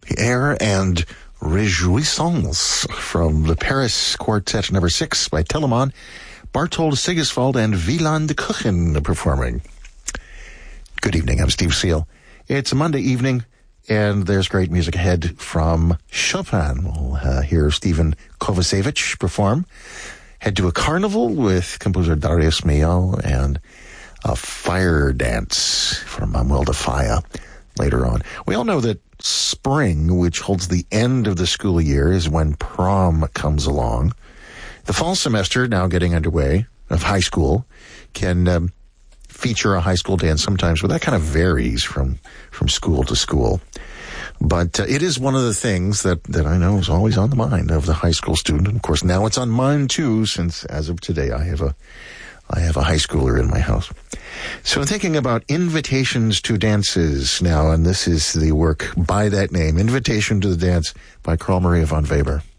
Air and Réjouissance from the Paris Quartet No. 6 by Telemann, Barthold Sigisfold, and Wieland Kuchen performing. Good evening, I'm Steve Seal. It's a Monday evening, and there's great music ahead from Chopin. We'll hear Stephen Kovacevic perform. Head to a carnival with composer Darius Milhaud and a fire dance from Manuel de Falla later on. We all know that spring, which holds the end of the school year, is when prom comes along. The fall semester, now getting underway, of high school, can feature a high school dance sometimes, but that kind of varies from school to school. But it is one of the things that I know is always on the mind of the high school student. And of course, now it's on mine too, since as of today, I have a high schooler in my house. So I'm thinking about Invitations to Dances now, and this is the work by that name, Invitation to the Dance by Carl Maria von Weber.